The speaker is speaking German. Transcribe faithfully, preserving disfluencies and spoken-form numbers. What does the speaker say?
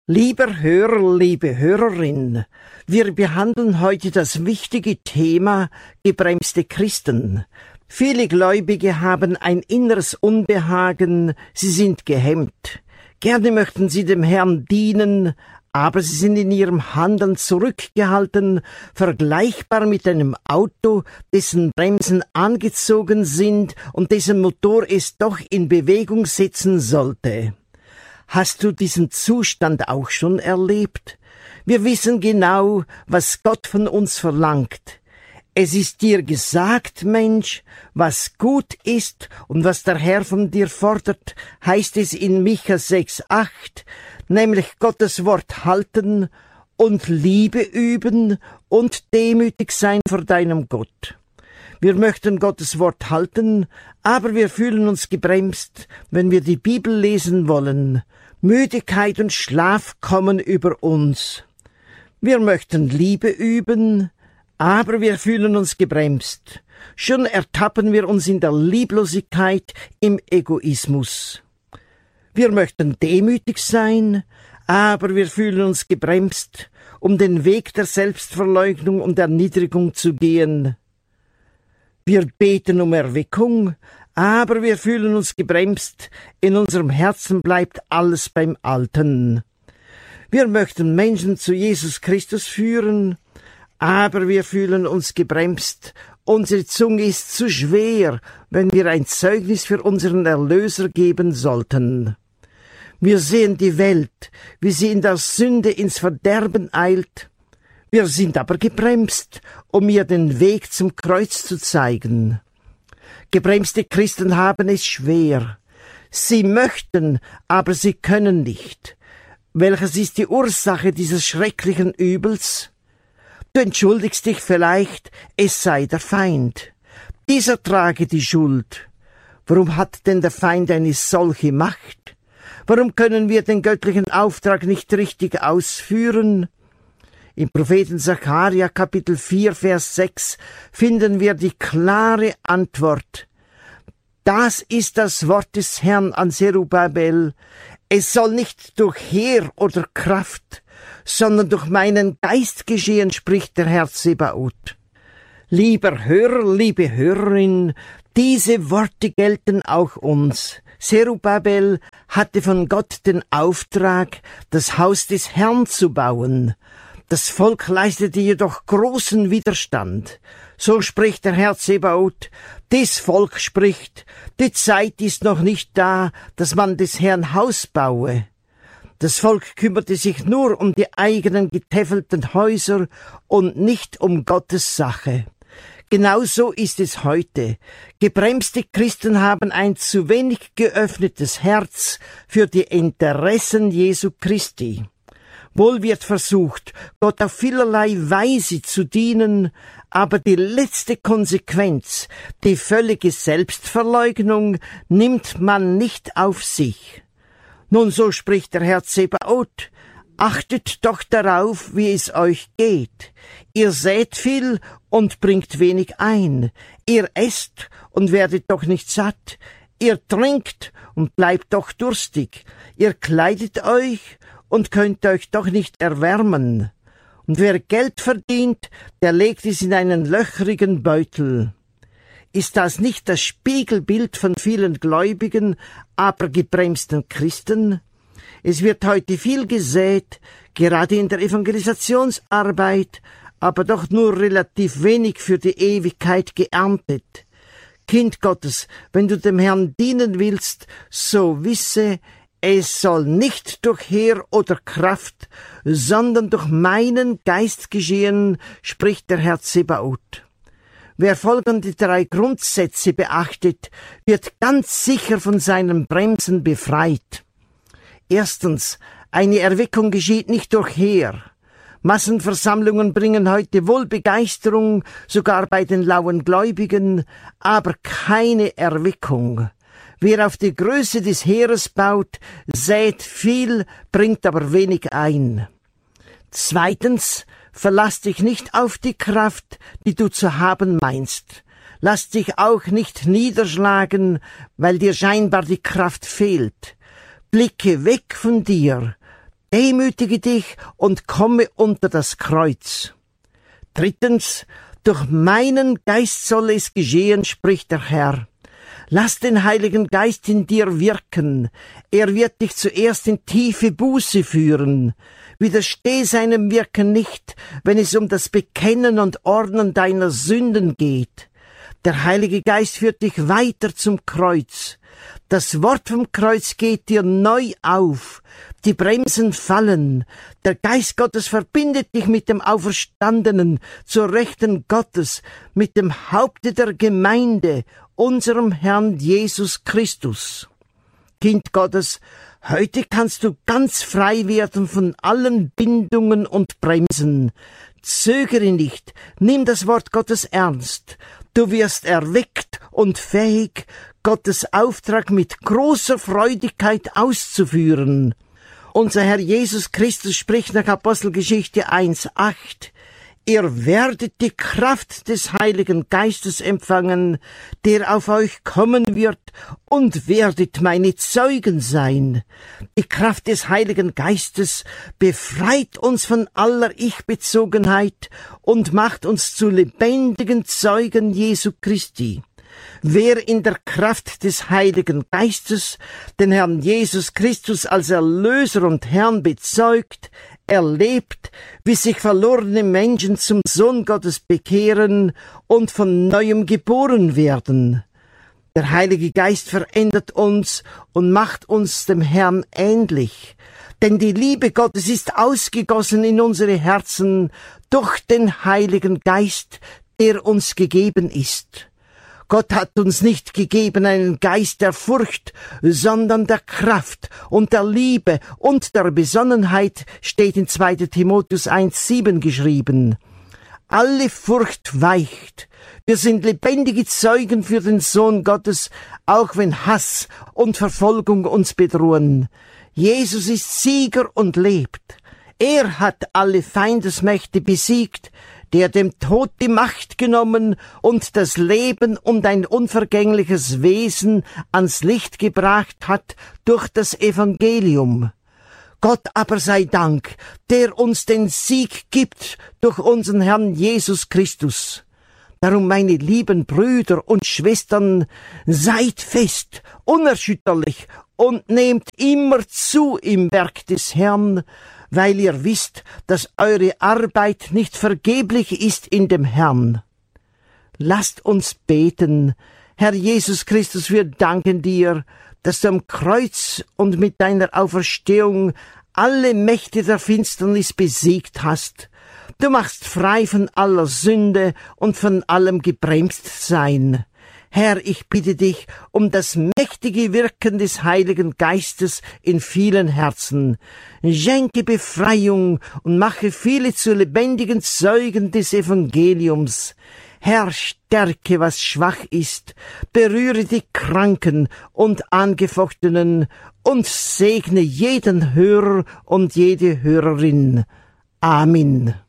Lieber Hörer, liebe Hörerin, wir behandeln heute das wichtige Thema gebremste Christen. Viele Gläubige haben ein inneres Unbehagen, sie sind gehemmt. Gerne möchten sie dem Herrn dienen, aber sie sind in ihrem Handeln zurückgehalten, vergleichbar mit einem Auto, dessen Bremsen angezogen sind und dessen Motor es doch in Bewegung setzen sollte. Hast du diesen Zustand auch schon erlebt? Wir wissen genau, was Gott von uns verlangt. Es ist dir gesagt, Mensch, was gut ist und was der Herr von dir fordert, heißt es in Micha sechs acht, nämlich Gottes Wort halten und Liebe üben und demütig sein vor deinem Gott. Wir möchten Gottes Wort halten, aber wir fühlen uns gebremst, wenn wir die Bibel lesen wollen. Müdigkeit und Schlaf kommen über uns. Wir möchten Liebe üben, aber wir fühlen uns gebremst. Schon ertappen wir uns in der Lieblosigkeit, im Egoismus. Wir möchten demütig sein, aber wir fühlen uns gebremst, um den Weg der Selbstverleugnung und Erniedrigung zu gehen. Wir beten um Erweckung, aber wir fühlen uns gebremst, in unserem Herzen bleibt alles beim Alten. Wir möchten Menschen zu Jesus Christus führen, aber wir fühlen uns gebremst. Unsere Zunge ist zu schwer, wenn wir ein Zeugnis für unseren Erlöser geben sollten. Wir sehen die Welt, wie sie in der Sünde ins Verderben eilt. Wir sind aber gebremst, um ihr den Weg zum Kreuz zu zeigen. Gebremste Christen haben es schwer. Sie möchten, aber sie können nicht. Welches ist die Ursache dieses schrecklichen Übels? Du entschuldigst dich vielleicht, es sei der Feind. Dieser trage die Schuld. Warum hat denn der Feind eine solche Macht? Warum können wir den göttlichen Auftrag nicht richtig ausführen? Im Propheten Sacharja Kapitel vier Vers sechs finden wir die klare Antwort. Das ist das Wort des Herrn an Zerubabel. Es soll nicht durch Heer oder Kraft, sondern durch meinen Geist geschehen, spricht der Herr Zebaoth. Lieber Hörer, liebe Hörerin, diese Worte gelten auch uns. Zerubabel hatte von Gott den Auftrag, das Haus des Herrn zu bauen. Das Volk leistete jedoch großen Widerstand. So spricht der Herr Zebaoth, das Volk spricht, die Zeit ist noch nicht da, dass man des Herrn Haus baue. Das Volk kümmerte sich nur um die eigenen getäfelten Häuser und nicht um Gottes Sache. Genauso ist es heute. Gebremste Christen haben ein zu wenig geöffnetes Herz für die Interessen Jesu Christi. Wohl wird versucht, Gott auf vielerlei Weise zu dienen, aber die letzte Konsequenz, die völlige Selbstverleugnung, nimmt man nicht auf sich. Nun, so spricht der Herr Zebaoth, achtet doch darauf, wie es euch geht. Ihr sät viel und bringt wenig ein. Ihr esst und werdet doch nicht satt. Ihr trinkt und bleibt doch durstig. Ihr kleidet euch und könnt euch doch nicht erwärmen. Und wer Geld verdient, der legt es in einen löchrigen Beutel. Ist das nicht das Spiegelbild von vielen gläubigen, aber gebremsten Christen? Es wird heute viel gesät, gerade in der Evangelisationsarbeit, aber doch nur relativ wenig für die Ewigkeit geerntet. Kind Gottes, wenn du dem Herrn dienen willst, so wisse, es soll nicht durch Heer oder Kraft, sondern durch meinen Geist geschehen, spricht der Herr Zebaoth. Wer folgende drei Grundsätze beachtet, wird ganz sicher von seinen Bremsen befreit. Erstens, eine Erweckung geschieht nicht durch Heer. Massenversammlungen bringen heute wohl Begeisterung, sogar bei den lauen Gläubigen, aber keine Erweckung. Wer auf die Größe des Heeres baut, sät viel, bringt aber wenig ein. Zweitens, verlass dich nicht auf die Kraft, die du zu haben meinst. Lass dich auch nicht niederschlagen, weil dir scheinbar die Kraft fehlt. Blicke weg von dir. Demütige dich und komme unter das Kreuz. Drittens, durch meinen Geist soll es geschehen, spricht der Herr. Lass den Heiligen Geist in dir wirken. Er wird dich zuerst in tiefe Buße führen. Widersteh seinem Wirken nicht, wenn es um das Bekennen und Ordnen deiner Sünden geht. Der Heilige Geist führt dich weiter zum Kreuz. Das Wort vom Kreuz geht dir neu auf. Die Bremsen fallen. Der Geist Gottes verbindet dich mit dem Auferstandenen zur Rechten Gottes, mit dem Haupte der Gemeinde, unserem Herrn Jesus Christus. Kind Gottes, heute kannst du ganz frei werden von allen Bindungen und Bremsen. Zögere nicht, nimm das Wort Gottes ernst. Du wirst erweckt und fähig, Gottes Auftrag mit großer Freudigkeit auszuführen. Unser Herr Jesus Christus spricht nach Apostelgeschichte eins acht, ihr werdet die Kraft des Heiligen Geistes empfangen, der auf euch kommen wird, und werdet meine Zeugen sein. Die Kraft des Heiligen Geistes befreit uns von aller Ich-Bezogenheit und macht uns zu lebendigen Zeugen Jesu Christi. Wer in der Kraft des Heiligen Geistes den Herrn Jesus Christus als Erlöser und Herrn bezeugt, erlebt, wie sich verlorene Menschen zum Sohn Gottes bekehren und von Neuem geboren werden. Der Heilige Geist verändert uns und macht uns dem Herrn ähnlich. Denn die Liebe Gottes ist ausgegossen in unsere Herzen durch den Heiligen Geist, der uns gegeben ist. Gott hat uns nicht gegeben einen Geist der Furcht, sondern der Kraft und der Liebe und der Besonnenheit, steht in zweiter Timotheus eins sieben geschrieben. Alle Furcht weicht. Wir sind lebendige Zeugen für den Sohn Gottes, auch wenn Hass und Verfolgung uns bedrohen. Jesus ist Sieger und lebt. Er hat alle Feindesmächte besiegt, der dem Tod die Macht genommen und das Leben und ein unvergängliches Wesen ans Licht gebracht hat durch das Evangelium. Gott aber sei Dank, der uns den Sieg gibt durch unseren Herrn Jesus Christus. Darum, meine lieben Brüder und Schwestern, seid fest, unerschütterlich und nehmt immer zu im Werk des Herrn, weil ihr wisst, dass eure Arbeit nicht vergeblich ist in dem Herrn. Lasst uns beten. Herr Jesus Christus, wir danken dir, dass du am Kreuz und mit deiner Auferstehung alle Mächte der Finsternis besiegt hast. Du machst frei von aller Sünde und von allem Gebremstsein. Herr, ich bitte dich um das mächtige Wirken des Heiligen Geistes in vielen Herzen. Schenke Befreiung und mache viele zu lebendigen Zeugen des Evangeliums. Herr, stärke, was schwach ist, berühre die Kranken und Angefochtenen und segne jeden Hörer und jede Hörerin. Amen.